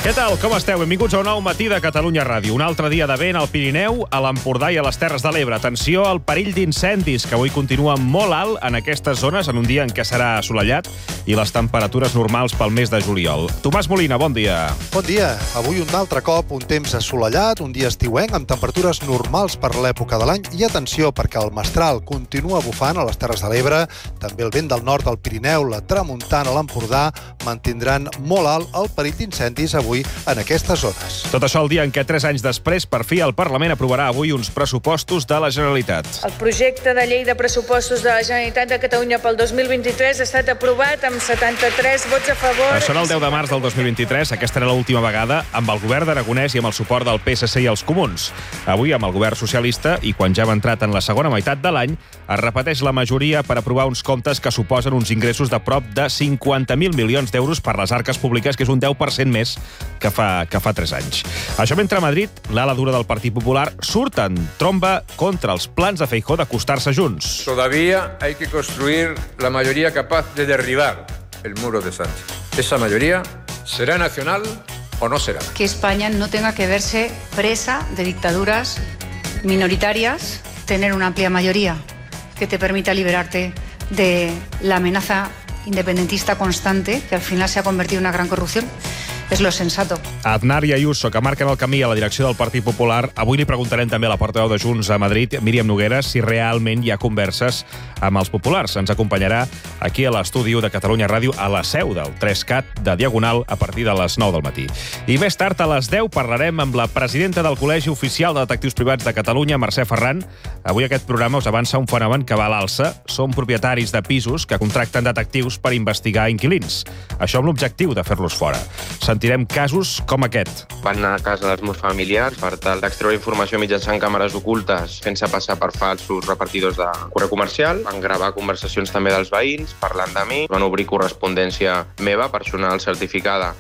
Què tal? Com esteu? Benvinguts a un nou matí de Catalunya Ràdio. Un altre dia de vent al Pirineu, a l'Empordà i a les Terres de l'Ebre. Atenció al perill d'incendis, que avui continua molt alt en aquestes zones, en un dia en què serà assolellat i les temperatures normals pel mes de juliol. Tomàs Molina, bon dia. Bon dia. Avui un altre cop un temps assolellat, un dia estiuenc, amb temperatures normals per l'època de l'any. I atenció, perquè el mestral continua bufant a les Terres de l'Ebre, també el vent del nord al Pirineu, la tramuntana a l'Empordà, mantindran molt alt el perill d'incendis avui en aquestes zones. Tot això el dia en què 3 anys després, per fi, el Parlament aprovarà avui uns pressupostos de la Generalitat. El projecte de llei de pressupostos de la Generalitat de Catalunya pel 2023 ha estat aprovat amb 73 vots a favor. Això era el 10 de març del 2023. Aquesta era l'última vegada amb el govern d'Aragonès i amb el suport del PSC i els Comuns. Avui, amb el govern socialista, i quan ja hem entrat en la segona meitat de l'any, es repeteix la majoria per aprovar uns comptes que suposen uns ingressos de prop de 50.000 milions d'euros per les arques públiques, que és un 10% més que fa 3 anys. Això mentre a Madrid, l'ala dura del Partit Popular surt en tromba contra els plans de Feijóo d'acostar-se junts. Todavía hay que construir la mayoría capaz de derribar el muro de Sánchez. Esa mayoría será nacional o no será. Que España no tenga que verse presa de dictaduras minoritarias, tener una amplia mayoría que te permita liberarte de la amenaza independentista constante, que al final se ha convertido en una gran corrupción. És lo sensato. Aznar i Ayuso, que marquen el camí a la direcció del Partit Popular. Avui li preguntarem també a la portaveu de Junts a Madrid, Míriam Nogueras, si realment hi ha converses amb els populars. Ens acompanyarà aquí a l'estudi de Catalunya Ràdio, a la seu del 3CAT de Diagonal, a partir de les 9 del matí. I més tard, a les 10, parlarem amb la presidenta del Col·legi Oficial de Detectius Privats de Catalunya, Mercè Ferran. Avui aquest programa us avança un fenomen que va a l'alça. Són propietaris de pisos que contracten detectius per investigar inquilins. Això amb l'objectiu de fer-los fora. Sentirem casos com aquest. Van anar a casa dels meus familiars per tal d'extreure informació mitjançant càmeres ocultes, fent-se passar per falsos repartidors de correu comercial. Van gravar conversacions també dels veïns, parlant de mi. Van obrir correspondència meva, personal certificada.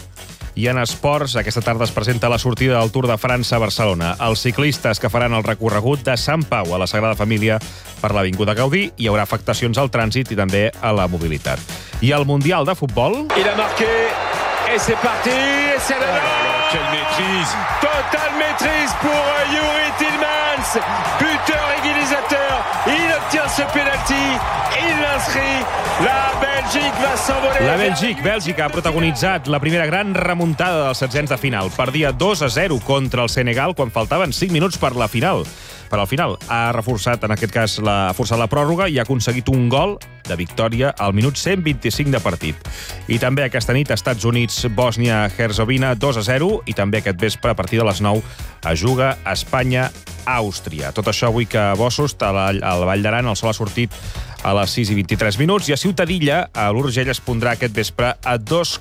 I en esports, aquesta tarda es presenta la sortida del Tour de França a Barcelona. Els ciclistes que faran el recorregut de Sant Pau a la Sagrada Família per l'Avinguda Gaudí, hi haurà afectacions al trànsit i també a la mobilitat. I el Mundial de Futbol... Il a marqué, et c'est parti, et c'est là. Quelle maîtrise! Totale maîtrise pour Youri Tillmans, buteur égalisateur. Il obtient ce penalty, il l'inscrit. La Bèlgica va s'envoler. La Bèlgica ha protagonitzat la primera gran remuntada dels setzents de final. Perdia 2-0 contra el Senegal quan faltaven 5 minuts per la final. Per al final ha reforçat, en aquest cas, ha forçat la pròrroga i ha aconseguit un gol de victòria al minut 125 de partit. I també aquesta nit, Estats Units, Bòsnia-Herzegovina, 2-0, i també aquest vespre, a partir de les 9, es juga Espanya-Àustria. Tot això avui que a Bossust, a la Vall d'Aran, el sol ha sortit a les 6:23, i a Ciutadilla, a l'Urgell, es pondrà aquest vespre a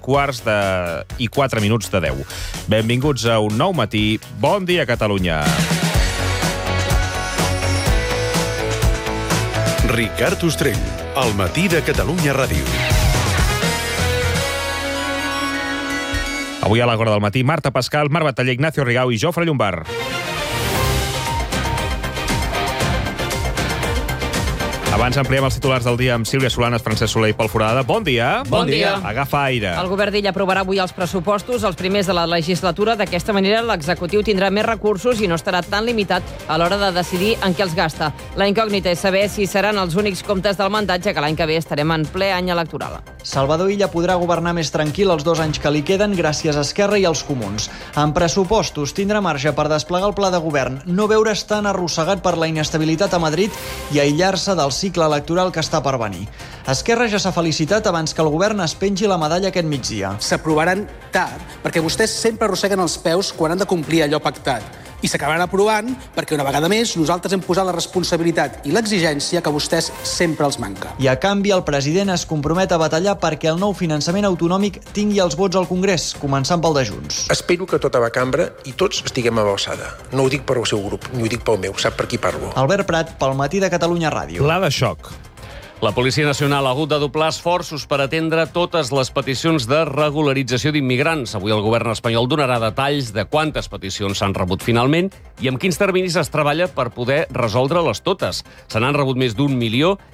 2:04 de 10. Benvinguts a un nou matí. Bon dia, Catalunya. Ricard Ostrell, al matí de Catalunya Ràdio. Avui a l'Agora del matí, Marta Pascal, Marc Bataller, Ignacio Rigau i Jofre Llombard. Abans ampliem els titulars del dia amb Sílvia Solanes, Francesc Soler i Pol Foradada. Bon dia. Bon dia. Agafa aire. El govern d'Illa aprovarà avui els pressupostos, els primers de la legislatura. D'aquesta manera, l'executiu tindrà més recursos i no estarà tan limitat a l'hora de decidir en què els gasta. La incògnita és saber si seran els únics comptes del mandat, ja que l'any que ve estarem en ple any electoral. Salvador Illa podrà governar més tranquil els 2 anys que li queden gràcies a Esquerra i als Comuns. En pressupostos tindrà marge per desplegar el pla de govern, no veure's tan arrossegat per la inestabilitat a Madrid i aïllar-se del cicle electoral que està per venir. Esquerra ja s'ha felicitat abans que el govern es pengi la medalla aquest migdia. S'aprovaran tard perquè vostès sempre arrosseguen els peus quan han de complir allò pactat. I s'acabaran aprovant perquè una vegada més nosaltres hem posat la responsabilitat i l'exigència que vostès sempre els manca. I a canvi el president es compromet a batallar perquè el nou finançament autonòmic tingui els vots al Congrés, començant pel de Junts. Espero que tota la cambra i tots estiguem a l'alçada. No ho dic per al seu grup, ni ho dic pel meu, sap per qui parlo. Albert Prat, pel matí de Catalunya Ràdio. Pla de xoc. La Policia Nacional ha hagut de doblar esforços per atendre totes les peticions de regularització d'immigrants. Avui el govern espanyol donarà detalls de quantes peticions s'han rebut finalment i amb quins terminis es treballa per poder resoldre-les totes. Se n'han rebut més d'1 milió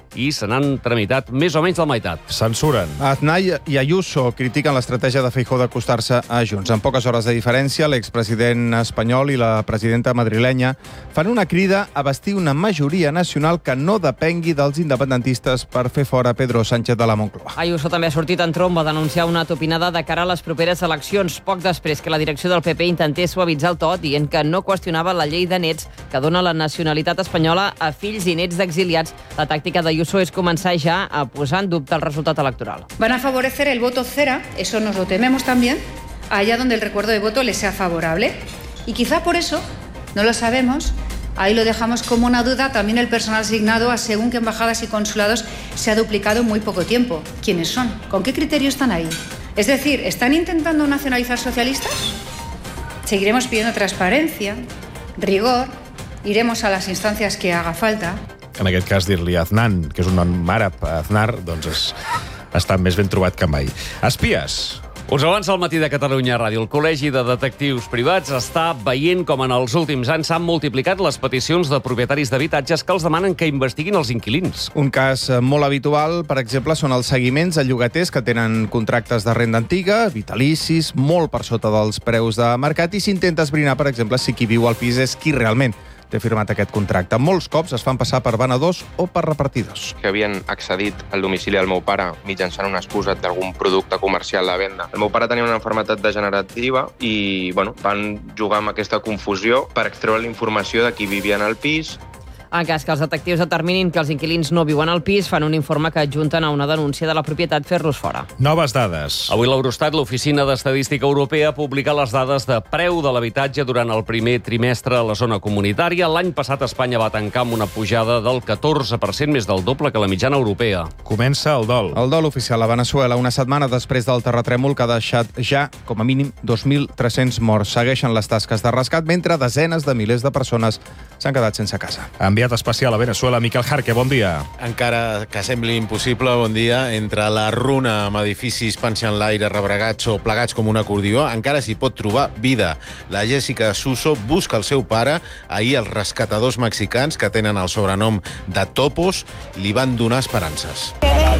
i se n'han tramitat més o menys la meitat. Censuren. Aznar i Ayuso critiquen l'estratègia de Feijóo d'acostar-se a Junts. En poques hores de diferència, l'expresident espanyol i la presidenta madrilenya fan una crida a bastir una majoria nacional que no depengui dels independentistes per fer fora Pedro Sánchez de la Moncloa. Ayuso també ha sortit en tromba a denunciar una topinada de cara a les properes eleccions, poc després que la direcció del PP intentés suavitzar el to dient que no qüestionava la llei de nets que dona la nacionalitat espanyola a fills i nets d'exiliats. La tàctica d'Ayuso és començar ja a posar en dubte el resultat electoral. Van a favorecer el voto cera, eso nos lo tememos también, allá donde el recuerdo de voto les sea favorable. Y quizá por eso, no lo sabemos, ahí lo dejamos como una duda, también el personal asignado a según qué embajadas y consulados se ha duplicado en muy poco tiempo. ¿Quiénes son? ¿Con qué criterio están ahí? Es decir, ¿están intentando nacionalizar socialistas? Seguiremos pidiendo transparencia, rigor, iremos a las instancias que haga falta. En aquest cas, dir-li Aznan, que és un nom àrab, Aznar, doncs està més ben trobat que mai. Espies. Us avança al Matí de Catalunya Ràdio. El Col·legi de Detectius Privats està veient com en els últims anys s'han multiplicat les peticions de propietaris d'habitatges que els demanen que investiguin els inquilins. Un cas molt habitual, per exemple, són els seguiments a llogaters que tenen contractes de renda antiga, vitalicis, molt per sota dels preus de mercat, i s'intenta esbrinar, per exemple, si qui viu al pis és qui realment té firmat aquest contracte. Molts cops es fan passar per venedors o per repartidors. Que havien accedit al domicili del meu pare mitjançant una excusa d'algun producte comercial de venda. El meu pare tenia una malaltia degenerativa i van jugar amb aquesta confusió per extreure la informació de qui vivia en el pis. En cas que els detectius determinin que els inquilins no viuen al pis, fan un informe que adjunten a una denúncia de la propietat fer-los fora. Noves dades. Avui l'Eurostat, l'Oficina d'Estadística Europea, publica les dades de preu de l'habitatge durant el primer trimestre a la zona comunitària. L'any passat Espanya va tancar amb una pujada del 14%, més del doble que la mitjana europea. Comença el dol. El dol oficial a Veneçuela, una setmana després del terratrèmol que ha deixat ja, com a mínim, 2.300 morts. Segueixen les tasques de rescat, mentre desenes de milers de persones s'han quedat sense casa. Enviat especial a Veneçuela, Miquel Jarque, bon dia. Encara que sembli impossible, bon dia, entre la runa amb edificis panxa en l'aire, rebregats o plegats com un acordió, encara s'hi pot trobar vida. La Jessica Suso busca el seu pare. Ahir els rescatadors mexicans, que tenen el sobrenom de Topos, li van donar esperances.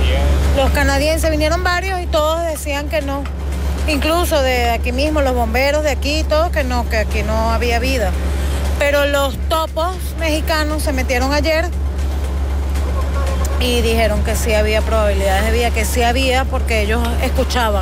Los canadienses vinieron varios y todos decían que no. Incluso de aquí mismo, los bomberos de aquí, todos que aquí no había vida. Pero los topos mexicanos se metieron ayer y dijeron que sí había probabilidades de vida, que sí había porque ellos escuchaban.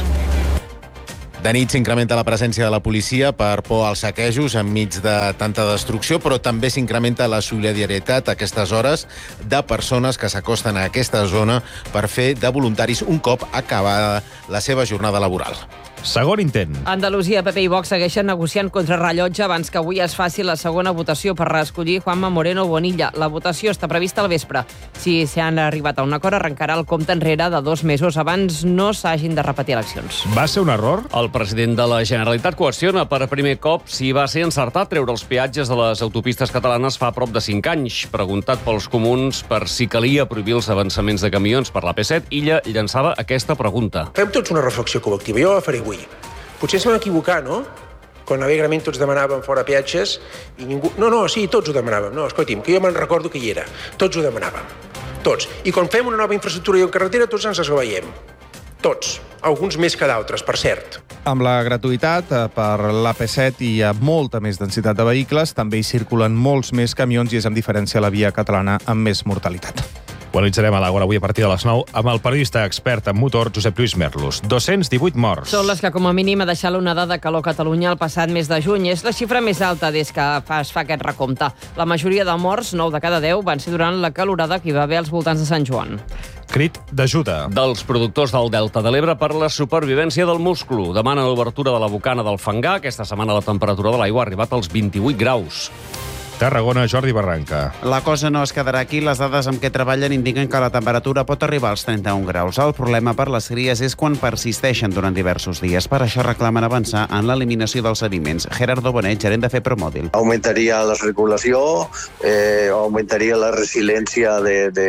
De nit s'incrementa la presència de la policia per por als saquejos enmig de tanta destrucció, però també s'incrementa la solidaritat a aquestes hores de persones que s'acosten a aquesta zona per fer de voluntaris un cop acabada la seva jornada laboral. Segon intent. Andalusia, PP i Vox segueixen negociant contrarrellotge abans que avui es faci la segona votació per reescollir Juanma Moreno Bonilla. La votació està prevista al vespre. Si s'han arribat a un acord, arrencarà el compte enrere de 2 mesos abans no s'hagin de repetir eleccions. Va ser un error? El president de la Generalitat qüestiona per primer cop si va ser encertat treure els peatges de les autopistes catalanes fa prop de 5 anys. Preguntat pels comuns per si calia prohibir els avançaments de camions per l'AP7, Illa llançava aquesta pregunta. Fem tots una reflexió col·lectiva. Jo la faré avui. Potser ens vam equivocar, no? Quan alegrament tots demanàvem fora peatges i ningú... No, sí, tots ho demanàvem. No, escolti'm, que jo me'n recordo que hi era. Tots ho demanàvem. Tots. I quan fem una nova infraestructura i en carretera, tots ens esglaiem. Tots. Alguns més que d'altres, per cert. Amb la gratuïtat per l'AP7 hi ha molta més densitat de vehicles, també hi circulen molts més camions i és amb diferència la via catalana amb més mortalitat. Ho analitzarem a l'Àgora avui a partir de les 9 amb el periodista expert en motor Josep Lluís Merlos. 218 morts. Són les que com a mínim ha deixat l'onada de calor a Catalunya el passat mes de juny. És la xifra més alta des que es fa aquest recompte. La majoria de morts, 9 de cada 10, van ser durant la calorada que hi va haver als voltants de Sant Joan. Crit d'ajuda. Dels productors del Delta de l'Ebre per la supervivència del musclo. Demana l'obertura de la bocana del Fangar. Aquesta setmana la temperatura de l'aigua ha arribat als 28 graus. Tarragona, Jordi Barranca. La cosa no es quedarà aquí. Les dades amb què treballen indiquen que la temperatura pot arribar als 31 graus. El problema per les cries és quan persisteixen durant diversos dies. Per això reclamen avançar en l'eliminació dels sediments. Gerardo Bonet, gerent de FEPROMODIL. Augmentaria la circulació, augmentaria la resiliència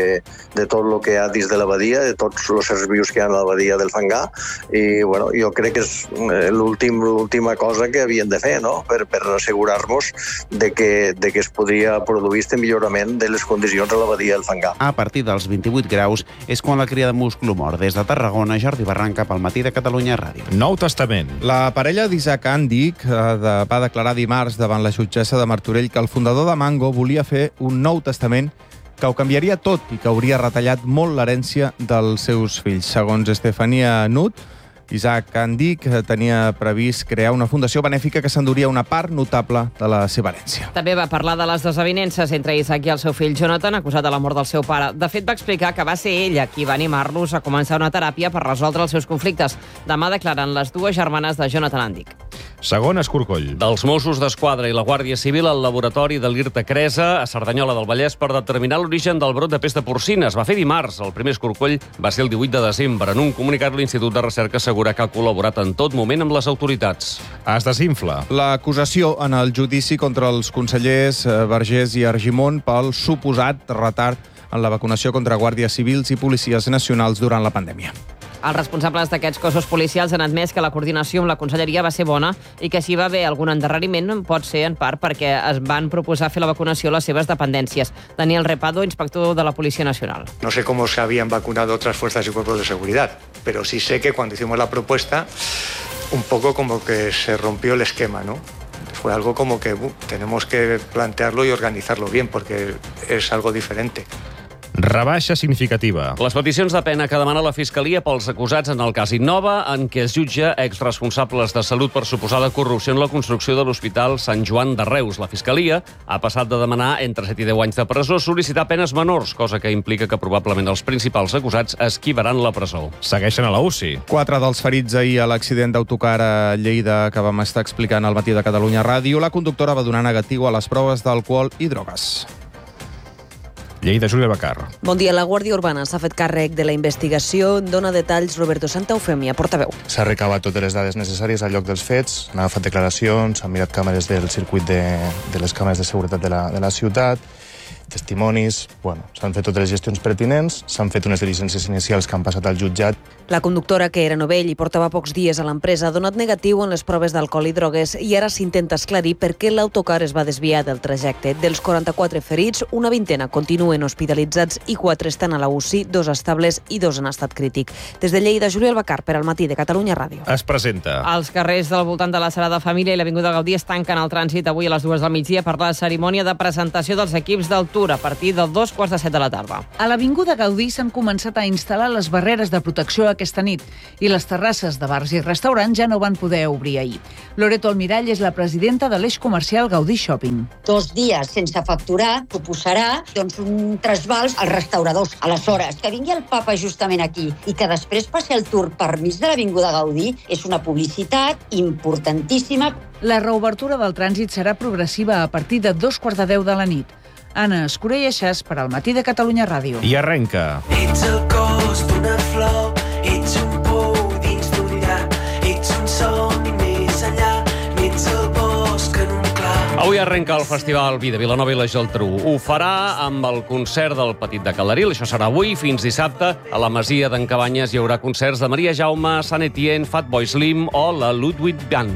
de tot el que hi ha dins de l'abadia, de tots els éssers vius que hi ha a l'abadia del Fangar. I bueno, jo crec que és l'última cosa que havien de fer, no? Per assegurar-nos de que que es podria produir este millorament de les condicions a la badia del Fangar. A partir dels 28 graus és quan la cria de musclo mor. Des de Tarragona, Jordi Barranca, pel Matí de Catalunya Ràdio. Nou Testament. La parella d'Isaac Andic va declarar dimarts davant la jutgessa de Martorell que el fundador de Mango volia fer un nou testament que ho canviaria tot i que hauria retallat molt l'herència dels seus fills. Segons Estefania Nut, Isaac Andic tenia previst crear una fundació benèfica que s'enduria una part notable de la seva herència. També va parlar de les desavinences entre Isaac i el seu fill Jonathan, acusat de la mort del seu pare. De fet, va explicar que va ser ella qui va animar-los a començar una teràpia per resoldre els seus conflictes. Demà declaren les dues germanes de Jonathan Andic. Segon escorcoll. Dels Mossos d'Esquadra i la Guàrdia Civil al laboratori de l'IRTA Cresa a Cerdanyola del Vallès per determinar l'origen del brot de pesta porcina. Es va fer dimarts. El primer escorcoll va ser el 18 de desembre. En un comunicat, l'Institut de Recerca assegura que ha col·laborat en tot moment amb les autoritats. Es desinfla. L'acusació en el judici contra els consellers Vergés i Argimon pel suposat retard en la vacunació contra guàrdies civils i policies nacionals durant la pandèmia. Els responsables d'aquests cossos policials han admès que la coordinació amb la conselleria va ser bona i que si va haver algun endarreriment pot ser en part perquè es van proposar fer la vacunació a les seves dependències. Daniel Repado, inspector de la Policía Nacional. No sé cómo se habían vacunado otras fuerzas y cuerpos de seguridad, pero sí sé que cuando hicimos la propuesta, un poco como que se rompió el esquema, ¿no? Fue algo como que tenemos que plantearlo y organizarlo bien, porque es algo diferente. Rebaixa significativa. Les peticions de pena que demana la Fiscalia pels acusats en el cas Innova, en què es jutja exresponsables de salut per suposada corrupció en la construcció de l'Hospital Sant Joan de Reus. La Fiscalia ha passat de demanar entre 7 i 10 anys de presó a sol·licitar penes menors, cosa que implica que probablement els principals acusats esquivaran la presó. Segueixen a la UCI. 4 dels ferits ahir a l'accident d'autocar a Lleida que vam estar explicant al Matí de Catalunya Ràdio. La conductora va donar negatiu a les proves d'alcohol i drogues. Lleida, Júlia Bacar. Bon dia. La Guàrdia Urbana s'ha fet càrrec de la investigació. Dona detalls Roberto Santaufemia, portaveu. S'ha recabat totes les dades necessàries al lloc dels fets, han agafat declaracions, s'han mirat càmeres del circuit de les càmeres de seguretat de la ciutat, testimonis, s'han fet totes les gestions pertinents, s'han fet unes diligències inicials que han passat al jutjat. La conductora, que era novell i portava pocs dies a l'empresa, ha donat negatiu en les proves d'alcohol i drogues i ara s'intenta esclarir per què l'autocar es va desviar del trajecte. Dels 44 ferits, una vintena continuen hospitalitzats i 4 estan a la UCI, 2 estables i 2 en estat crític. Des de Lleida, Júlia Albacar, per al Matí de Catalunya Ràdio. Es presenta. Els carrers del voltant de la Sagrada Família i l'Avinguda Gaudí es tanquen al trànsit avui a les 2 del migdia per la cerimònia de presentació dels equips del Tour a partir de 2:45 de la tarda. A l'Avinguda Gaudí s'han començat a instal·lar les barreres de protecció aquesta nit i les terrasses de bars i restaurants ja no van poder obrir ahir. Loreto Almirall és la presidenta de l'eix comercial Gaudí Shopping. 2 dies sense facturar suposarà un trasbals als restauradors. Aleshores, que vingui el papa justament aquí i que després passi el Tour per mig de l'Avinguda Gaudí és una publicitat importantíssima. La reobertura del trànsit serà progressiva a partir de 2:45 de la nit. Anna Escurell Aixàs per al Matí de Catalunya Ràdio. I arrenca. Ets el cos d'una flor, ets un pou dins d'un llac, ets un somni més enllà, ets el bosc en un clar. Avui arrenca el Festival Vi de Vilanova i la Geltrú. Ho farà amb el concert del Petit de Calderil. Això serà avui fins dissabte. A la Masia d'en Cabanyes hi haurà concerts de Maria Jaume, Sant Etienne, Fatboy Slim o la Ludwig Band.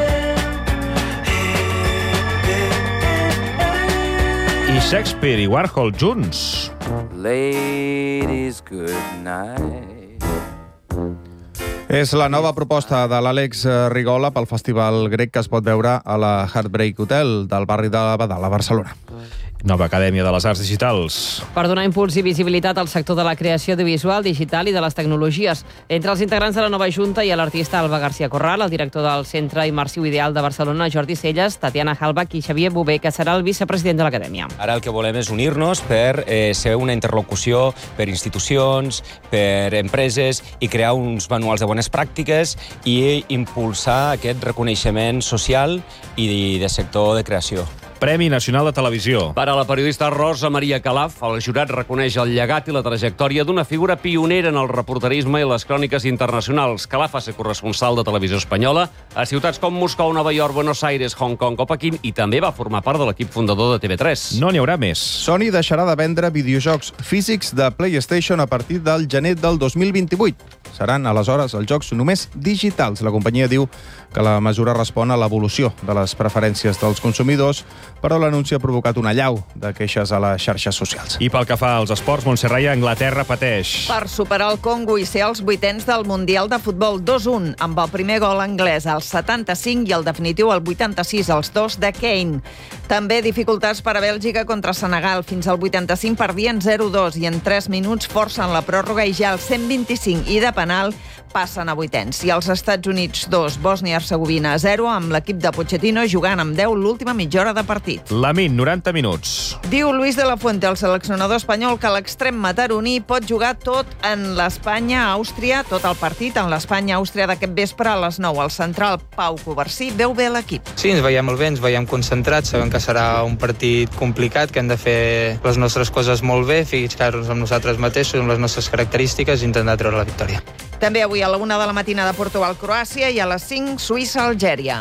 I Shakespeare i Warhol junts. Ladies, good night. És la nova proposta de l'Àlex Rigola pel Festival Grec que es pot veure a la Heartbreak Hotel del barri de Badal, a Barcelona. Nova Acadèmia de les Arts Digitals. Per donar impuls i visibilitat al sector de la creació audiovisual, digital i de les tecnologies. Entre els integrants de la nova Junta hi ha l'artista Alba García Corral, el director del Centre Immersiu Ideal de Barcelona, Jordi Celles, Tatiana Halbach i Xavier Bové, que serà el vicepresident de l'Acadèmia. Ara el que volem és unir-nos per ser una interlocució per institucions, per empreses i crear uns manuals de bones pràctiques i impulsar aquest reconeixement social i de sector de creació. Premi Nacional de Televisió. Per a la periodista Rosa Maria Calaf, el jurat reconeix el llegat i la trajectòria d'una figura pionera en el reporterisme i les cròniques internacionals. Calaf va ser corresponsal de Televisió Espanyola a ciutats com Moscou, Nova York, Buenos Aires, Hong Kong o Pequín i també va formar part de l'equip fundador de TV3. No n'hi haurà més. Sony deixarà de vendre videojocs físics de PlayStation a partir del gener del 2028. Seran, aleshores, els jocs només digitals. La companyia diu que la mesura respon a l'evolució de les preferències dels consumidors però l'anunci ha provocat una allau de queixes a les xarxes socials. I pel que fa als esports, Montserrat, Anglaterra pateix. Per superar el Congo i ser els 8ens del Mundial de Futbol 2-1, amb el primer gol anglès al 75 i el definitiu al 86, els dos de Kane. També dificultats per a Bèlgica contra Senegal. Fins al 85 perdien 0-2 i en 3 minuts forcen la pròrroga i ja al 125 i de penal passen a 8ens. I als Estats Units 2, Bòsnia-Hercegovina 0, amb l'equip de Pochettino jugant amb 10 l'última mitja hora de partit. Lamin, 90 minuts. Diu Luis de la Fuente, el seleccionador espanyol, que l'extrem mataroní pot jugar tot en l'Espanya-Àustria, tot el partit en l'Espanya-Àustria d'aquest vespre a les 9. El central Pau Covarsí veu bé l'equip. Sí, ens veiem molt bé, ens veiem concentrats, sabem que serà un partit complicat, que hem de fer les nostres coses molt bé, fixar-nos amb nosaltres mateixos, amb les nostres característiques i intentar treure la victòria. També avui a la 1 de la matinada Portugal-Croàcia i a les 5 Suïssa-Algèria.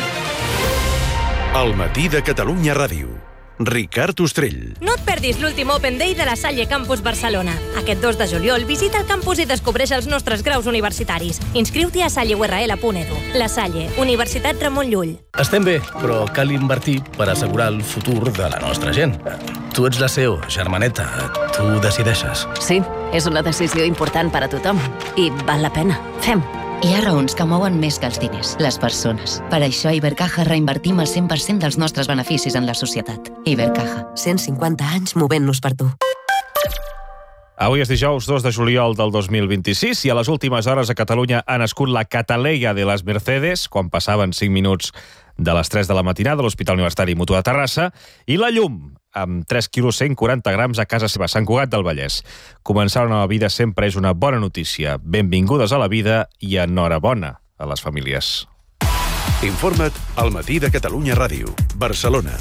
El matí de Catalunya Ràdio. Ricard Ostrell. No et perdis l'últim Open Day de la Salle Campus Barcelona. Aquest 2 de juliol visita el campus i descobreix els nostres graus universitaris. Inscriu-t'hi a salleurl.edu. La Salle, Universitat Ramon Llull. Estem bé, però cal invertir per assegurar el futur de la nostra gent. Tu ets la CEO, germaneta. Tu decideixes. Sí, és una decisió important per a tothom. I val la pena. Fem. Hi ha raons que mouen més que els diners, les persones. Per això a Ibercaja reinvertim el 100% dels nostres beneficis en la societat. Ibercaja, 150 anys movent-nos per tu. Avui és dijous 2 de juliol del 2026 i a les últimes hores a Catalunya ha nascut la Cataleya de les Mercedes, quan passaven 5 minuts de les 3 de la matinada a l'Hospital Universitari Mutu de Terrassa, i la llum, amb 3 quilos 140 grams a casa seva, Sant Cugat del Vallès. Començar una nova vida sempre és una bona notícia. Benvingudes a la vida i enhorabona a les famílies. Informa't al matí de Catalunya Ràdio. Barcelona.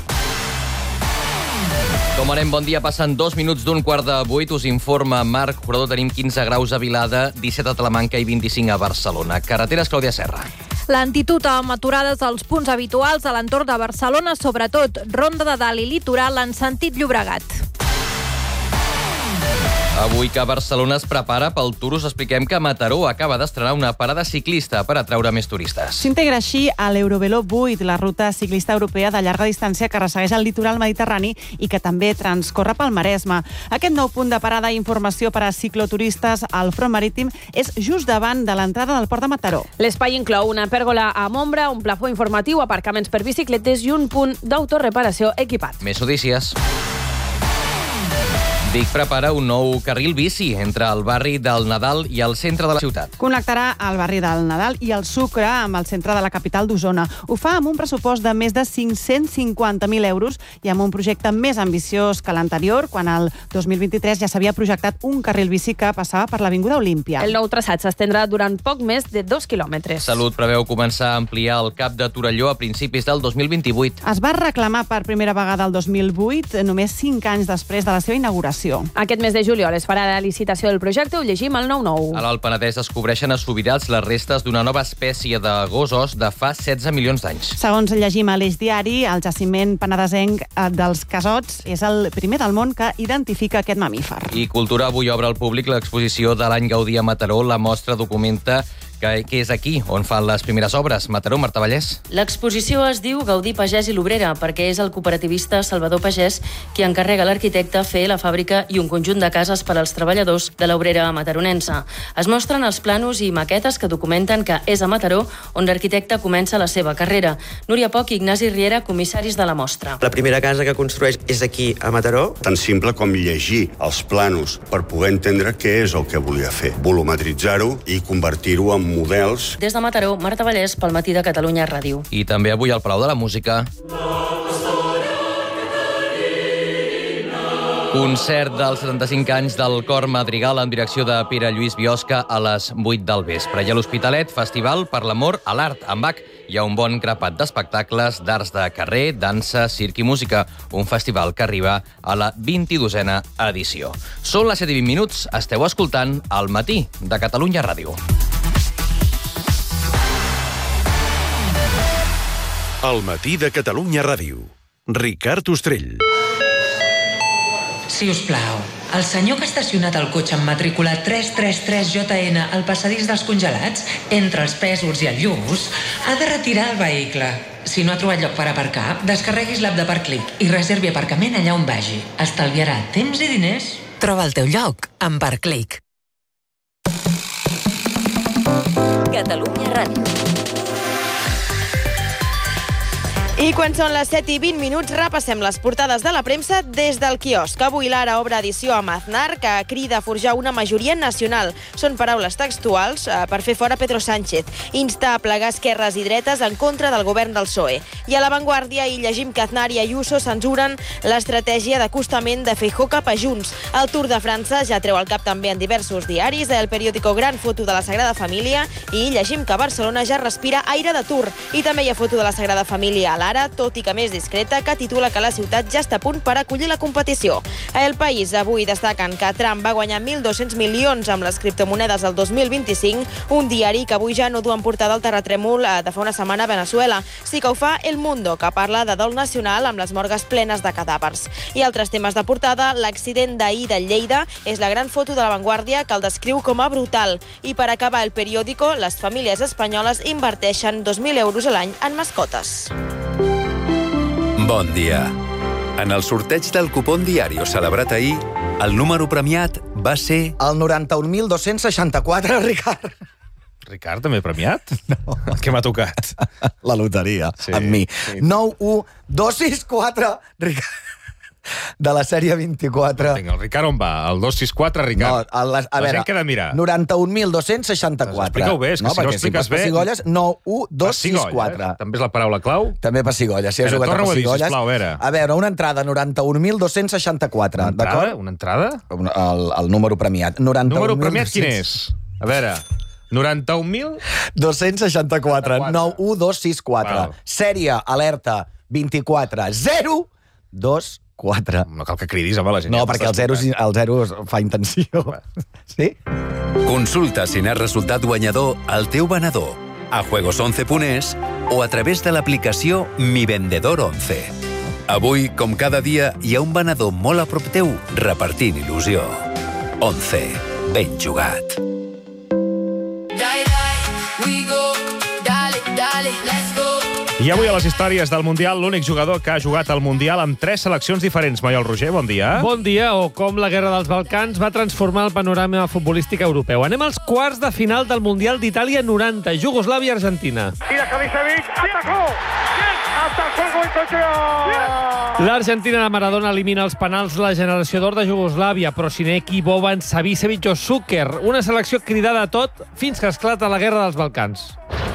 Com anem, bon dia. Passen 2 minuts d'un quart de 8. Us informa Marc Jurador. Tenim 15 graus a Vilada, 17 a Talamanca i 25 a Barcelona. Carreteres, Clàudia Serra. Lentitud amb aturades als punts habituals a l'entorn de Barcelona, sobretot Ronda de Dalt i Litoral en sentit Llobregat. Avui que Barcelona es prepara pel Tour, us expliquem que Mataró acaba d'estrenar una parada ciclista per atraure més turistes. S'integra així a l'Eurovelo 8, la ruta ciclista europea de llarga distància que ressegueix el litoral mediterrani i que també transcorre pel Maresme. Aquest nou punt de parada i informació per a cicloturistes al front marítim és just davant de l'entrada del port de Mataró. L'espai inclou una pèrgola amb ombra, un plafó informatiu, aparcaments per bicicletes i un punt d'autoreparació equipat. Més notícies. Vic prepara un nou carril bici entre el barri del Nadal i el centre de la ciutat. Connectarà el barri del Nadal i el Sucre amb el centre de la capital d'Osona. Ho fa amb un pressupost de més de 550.000 euros i amb un projecte més ambiciós que l'anterior, quan el 2023 ja s'havia projectat un carril bici que passava per l'Avinguda Olímpia. El nou traçat s'estendrà durant poc més de 2 quilòmetres. Salut preveu començar a ampliar el cap de Torelló a principis del 2028. Es va reclamar per primera vegada el 2008, només 5 anys després de la seva inauguració. Aquest mes de juliol es farà la licitació del projecte, ho llegim al 9-9. A l'Alt Penedès descobreixen a Subirats les restes d'una nova espècie de gossos de fa 16 milions d'anys. Segons llegim a l'Eix Diari, el jaciment penedesenc dels Casots és el primer del món que identifica aquest mamífer. I Cultura avui obre al públic l'exposició de l'any Gaudí a Mataró. La mostra documenta que és aquí on fan les primeres obres. Mataró, Marta Vallès. L'exposició es diu Gaudí, Pagès i l'Obrera perquè és el cooperativista Salvador Pagès qui encarrega a l'arquitecte fer la fàbrica i un conjunt de cases per als treballadors de l'obrera mataronense. Es mostren els planos i maquetes que documenten que és a Mataró on l'arquitecte comença la seva carrera. Núria Poch i Ignasi Riera, comissaris de la mostra. La primera casa que construeix és aquí, a Mataró. Tan simple com llegir els planos per poder entendre què és el que volia fer, volumetritzar-ho i convertir-ho en models. Des de Mataró, Marta Vallès, pel Matí de Catalunya Ràdio. I també avui al Palau de la Música. Concert dels 75 anys del Cor Madrigal en direcció de Pere Lluís Biosca a les 8 del vespre. I a l'Hospitalet, Festival per l'amor a l'art. Amb Bach hi ha un bon grapat d'espectacles d'arts de carrer, dansa, circ i música. Un festival que arriba a la 22a edició. Són les 7:20 minuts. Esteu escoltant El Matí de Catalunya Ràdio. El Matí de Catalunya Ràdio. Ricard Ostrell. Si us plau, el senyor que ha estacionat el cotxe amb matrícula 333JN al passadís dels congelats, entre els Pèsols i el Lluç, ha de retirar el vehicle. Si no ha trobat lloc per aparcar, descarreguis l'app de Parclic i reservi aparcament allà on vagi. Estalviarà temps i diners. Troba el teu lloc amb Parclic. Catalunya Ràdio. I quan són les 7:20, repassem les portades de la premsa des del quiosc. Avui l'Ara obre edició amb Aznar, que crida a forjar una majoria nacional. Són paraules textuals per fer fora Pedro Sánchez. Insta a plegar esquerres i dretes en contra del govern del PSOE. I a La Vanguardia hi llegim que Aznar i Ayuso censuren l'estratègia d'acostament de Feijóo cap a Junts. El Tour de França ja treu el cap també en diversos diaris. El periòdico Gran foto de la Sagrada Família i llegim que Barcelona ja respira aire de Tour. I també hi ha foto de la Sagrada Família a l'Ara, tot i que més discreta, que titula que la ciutat ja està a punt per acollir la competició. A El País avui destaquen que Trump va guanyar 1.200 milions amb les criptomonedes el 2025, un diari que avui ja no du en portada el terratrèmol de fa una setmana a Venezuela. Sí que ho fa El Mundo, que parla de dol nacional amb les morgues plenes de cadàvers. I altres temes de portada, l'accident d'ahir de Lleida és la gran foto de La Vanguardia que el descriu com a brutal. I per acabar el periòdico, les famílies espanyoles inverteixen 2.000 euros a l'any en mascotes. Bon dia. En el sorteig del cupón Diario celebrat ahir, el número premiat va ser... El 91.264, Ricard. Ricard, també premiat? No. Què m'ha tocat? La loteria, amb mi. 91.264, Ricard. De la sèrie 24. Vinga, el Ricard on va? El 264, Ricard? No, la gent què ha de mirar? 91.264. Explica-ho bé, és que si no expliques bé... Pessigolles, 91.264. També és la paraula clau? També pessigolles. Si has jugat a pessigolles... A veure, una entrada, 91.264. Entrada? Una entrada? El número premiat. Número premiat quin és? A veure... 91.000? 264. 91.264. Sèrie, alerta, 24. 0, 2, 4. No cal que cridis, home, la gent. No, perquè el 0 fa intenció. Sí? Consulta si n'has resultat guanyador al teu venedor, a juegos11.es o a través de l'aplicació Mi Vendedor 11. Avui, com cada dia, hi ha un venedor molt a prop teu repartint il·lusió. 11. Ben jugat. I avui a les històries del Mundial, l'únic jugador que ha jugat al Mundial amb 3 seleccions diferents. Maiol Roger, bon dia. Bon dia, o com la Guerra dels Balcans va transformar el panorama futbolístic europeu. Anem als quarts de final del Mundial d'Itàlia 90, Iugoslàvia-Argentina. Mira Savicevic, atacó! Atacó el gol L'Argentina de Maradona elimina els penals la generació d'or de Iugoslàvia, però Sineki, Boban, Savicevic o Šuker. Una selecció cridada a tot fins que esclata la Guerra dels Balcans.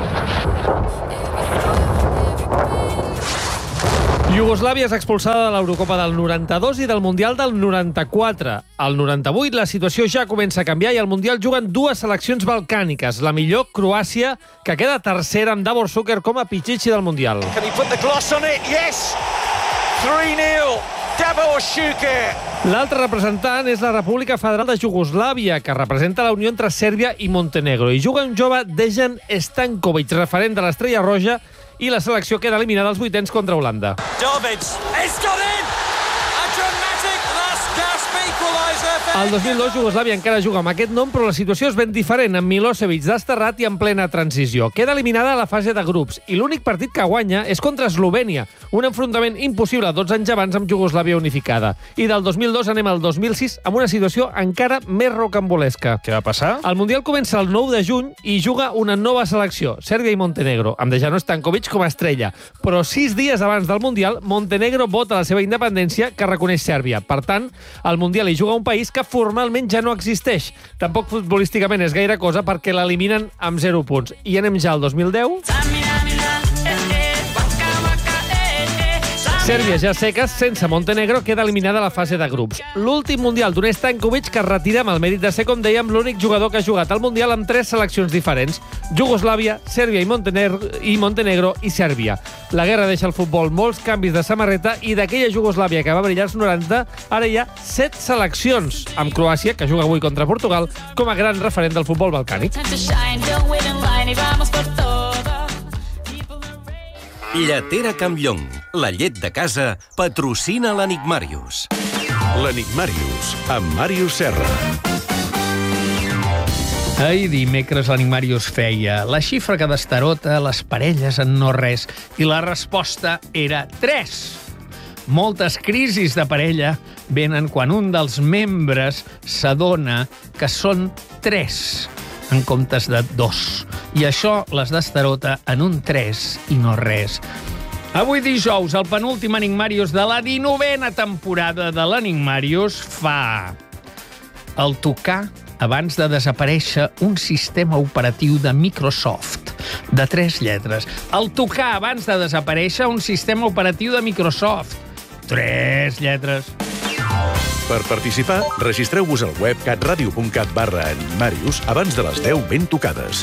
Iugoslàvia és expulsada de l'Eurocopa del 92 i del Mundial del 94. Al 98 la situació ja comença a canviar i al Mundial juguen 2 seleccions balcàniques. La millor, Croàcia, que queda tercera amb Davor Šuker com a Pichichi del Mundial. Can he put the gloss on it? Yes! 3-0. Davor Šuker. L'altre representant és la República Federal de Iugoslàvia, que representa la unió entre Sèrbia i Montenegro. I juga un jove Dejan Stankovic, referent de l'Estrella Roja, i la selecció queda eliminada als vuitens contra Holanda. Davids, it's got in! A dramatic last gasp equaliser. El 2002 Iugoslàvia encara juga amb aquest nom, però la situació és ben diferent, amb Milosevic desterrat i en plena transició. Queda eliminada a la fase de grups i l'únic partit que guanya és contra Eslovènia, un enfrontament impossible 12 anys abans amb Iugoslàvia unificada. I del 2002 anem al 2006 amb una situació encara més rocambolesca. Què va passar? El Mundial comença el 9 de juny i juga una nova selecció, Sèrbia i Montenegro, amb Dejan Stankovic com a estrella. Però 6 dies abans del Mundial, Montenegro vota la seva independència que reconeix Sèrbia. Per tant, al Mundial hi juga un país que formalment ja no existeix. Tampoc futbolísticament és gaire cosa perquè l'eliminen amb 0 punts. I anem ja al 2010. Sèrbia ja seques, sense Montenegro, queda eliminada a la fase de grups. L'últim Mundial d'un Stankovic que es retira amb el mèrit de ser, com dèiem, l'únic jugador que ha jugat al Mundial amb 3 seleccions diferents: Iugoslàvia, Sèrbia i Montenegro i Sèrbia. La guerra deixa al futbol molts canvis de samarreta i d'aquella Iugoslàvia que va brillar als 90, ara hi ha 7 seleccions, amb Croàcia, que juga avui contra Portugal, com a gran referent del futbol balcànic. Lletera Campllong, la llet de casa, patrocina l'Enigmàrius. L'Enigmàrius, amb Màrius Serra. Ahir dimecres l'Enigmàrius feia la xifra que destarota les parelles en no res i la resposta era 3. Moltes crisis de parella venen quan un dels membres s'adona que són 3 en comptes de 2. I això les destarota en un 3 i no res. Avui dijous, el penúltim Enigmàrius de la 19a temporada de l'Enigmàrius fa el tocar abans de desaparèixer un sistema operatiu de Microsoft de 3 lletres. El tocar abans de desaparèixer un sistema operatiu de Microsoft. 3 lletres. Per participar, registreu-vos al web catradio.cat/Enigmàrius abans de les 10 ben tocades.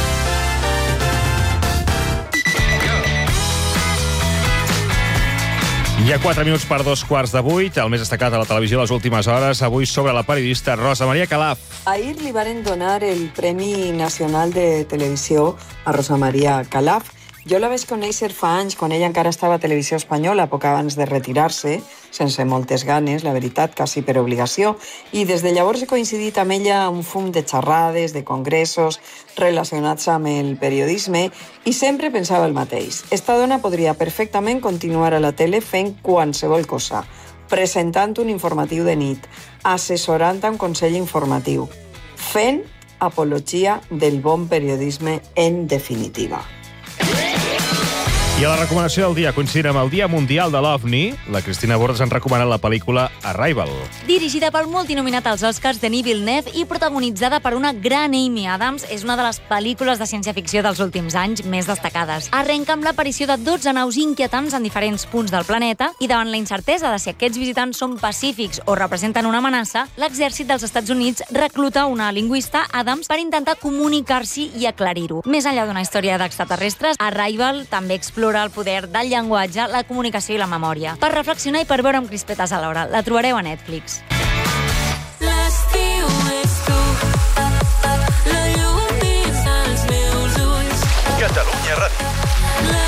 Hi ha 4 minuts per 2:15, el més destacat a la televisió les últimes hores, avui sobre la periodista Rosa Maria Calaf. Ahir li varen donar el Premi Nacional de Televisió a Rosa Maria Calaf. Jo la vaig conèixer fa anys, quan ella encara estava a Televisió Espanyola, poc abans de retirar-se, sense moltes ganes, la veritat, quasi per obligació, i des de llavors he coincidit amb ella un fum de xerrades, de congressos relacionats amb el periodisme, i sempre pensava el mateix. Esta dona podria perfectament continuar a la tele fent qualsevol cosa, presentant un informatiu de nit, assessorant un consell informatiu, fent apologia del bon periodisme en definitiva. I a la recomanació del dia, coincidint amb el Dia Mundial de l'OVNI, la Cristina Bordes ens recomana la pel·lícula Arrival. Dirigida pel multinominat als Oscars Denis Villeneuve i protagonitzada per una gran Amy Adams, és una de les pel·lícules de ciència-ficció dels últims anys més destacades. Arrenca amb l'aparició de 12 naus inquietants en diferents punts del planeta i davant la incertesa de si aquests visitants són pacífics o representen una amenaça, l'exèrcit dels Estats Units recluta una lingüista, Adams, per intentar comunicar-s'hi i aclarir-ho. Més enllà d'una història d'extraterrestres, Arrival també explora el poder del llenguatge, la comunicació i la memòria. Per reflexionar i per veure amb crispetes alhora. La trobareu a Netflix. L'estiu és tu, la llum dins els meus ulls. Catalunya Ràdio.